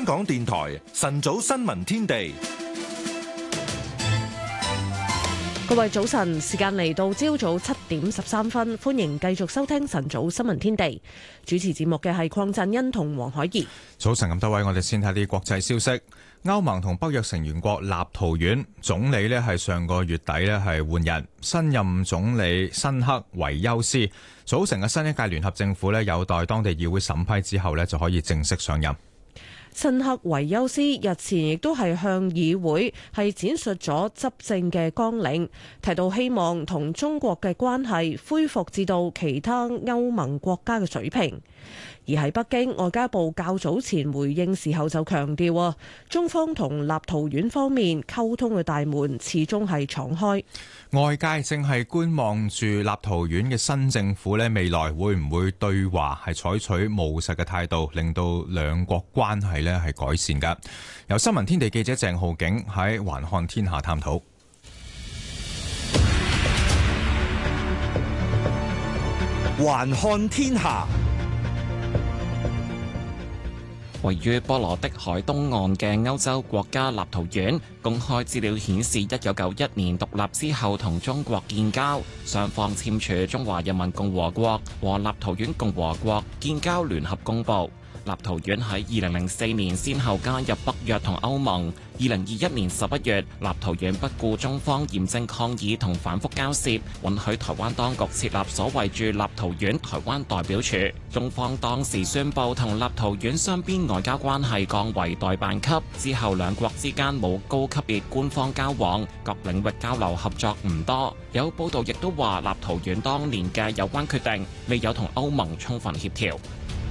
港電台晨早新聞天地， 各位早晨，時間嚟到朝早7:13，歡迎繼續收聽晨早新聞天地。主持節目嘅係鄺振欣同黃海怡。 早晨咁多位，我哋先睇啲國際消息。歐盟同北約成員國立陶宛總理呢係上個月底呢係換人，新任總理辛克維休斯組成嘅新一屆聯合政府呢，有待當地議會審批之後呢就可以正式上任。 辛克維休斯日前亦都係向議會係展述咗執政嘅綱領，提到希望同中國嘅關係恢復至到其他歐盟國家嘅水平。而喺北京，外交部較早前回應時候就強調，中方同立陶宛方面溝通嘅大門始終係敞開。 外界正係觀望住立陶宛嘅新政府呢，未來會唔會對華係採取務實嘅態度，令到兩國關係呢係改善㗎。由新聞天地記者鄭浩景喺環看天下探討。 環看天下。 位於波羅的海東岸嘅歐洲國家立陶宛，公開資料顯示，1991年獨立之後同中國建交，雙方簽署《中華人民共和國和立陶宛共和國建交聯合公報》。立陶宛喺2004年先後加入北約同歐盟。2021年11月，立陶宛不顧中方嚴正抗議同反覆交涉，允許台灣當局設立所謂駐立陶宛台灣代表處。中方當時宣布同立陶宛雙邊外交關係降為代辦級，之後兩國之間冇高級別官方交往，各領域交流合作唔多。有報道亦都話，立陶宛當年嘅有關決定未有同歐盟充分協調。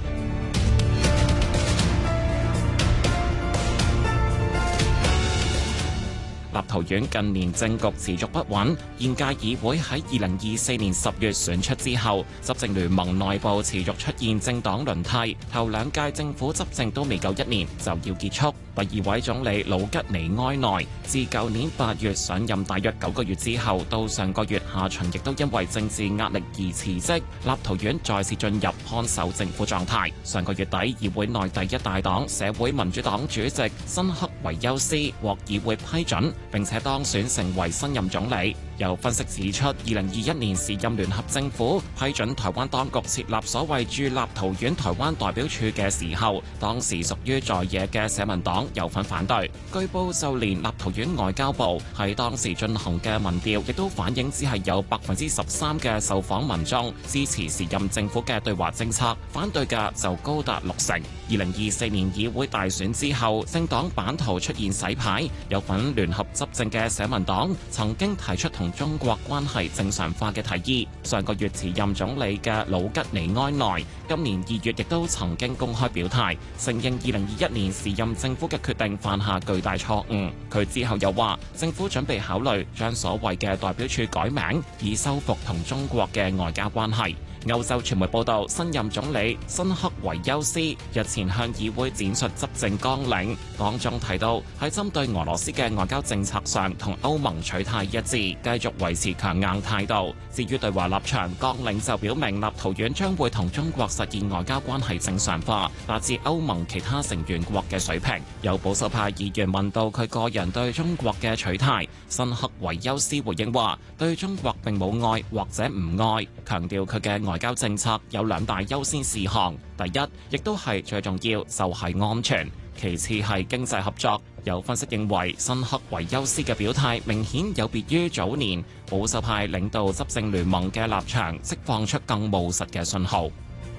立陶宛近年政局持續不穩，現屆議會喺2024年10月選出之後，執政聯盟內部持續出現政黨輪替，頭兩屆政府執政都未夠1年就要結束。第二位總理魯吉尼埃內自舊年8月上任大約9個月之後，到上個月下旬亦都因為政治壓力而辭職，立陶宛再次進入看守政府狀態。上個月底，議會內第一大黨社會民主黨主席辛克維休斯獲議會批准，並且當選成為新任總理。有分析指出，2021年時任聯合政府批准台灣當局設立所謂駐立陶宛台灣代表處嘅時候，當時屬於在野嘅社民黨有份反對。據報就連立陶宛外交部喺當時進行嘅民調，亦都反映只係有13%嘅受訪民眾支持時任政府嘅對華政策，反對嘅就高達60%。2024年議會大選之後，政黨版圖出現洗牌，有份聯合執政嘅社民黨曾經提出同中國關係正常化嘅提議。上個月辭任總理嘅魯吉尼埃內，今年2月亦都曾經公開表態，承認2021年時任政府嘅決定犯下巨大錯誤。佢之後又話，政府準備考慮將所謂嘅代表處改名，以修復同中國嘅外交關係。歐洲傳媒報道，新任總理辛克維休斯日前向議會展述執政綱領，當中提到喺針對俄羅斯嘅外交政策上同歐盟取態一致，繼續維持強硬態度。至於對華立場，綱領就表明立陶宛將會同中國實現外交關係正常化，達至歐盟其他成員國嘅水平。有保守派議員問到佢個人對中國嘅取態，辛克維休斯回應話：對中國並冇愛或者唔愛，強調佢嘅外交政策有2大優先事項，第一，亦都係最重要，就係安全；其次係經濟合作。有分析認為，辛克維休斯嘅表態明顯有別於早年保守派領導執政聯盟嘅立場，釋放出更務實嘅信號。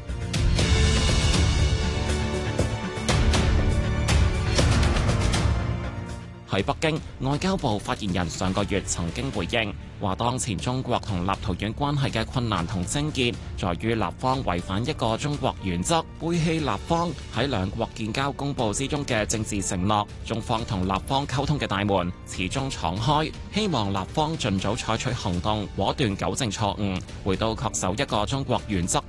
喺北京，外交部發言人上個月曾經回應，話當前中國同立陶宛關係嘅困難同症結，在於立方違反一個中國原則，背棄立方喺兩國建交公報之中嘅政治承諾。中方同立方溝通嘅大門始終敞開，希望立方盡早採取行動，果斷糾正錯誤，回到恪守一個中國原則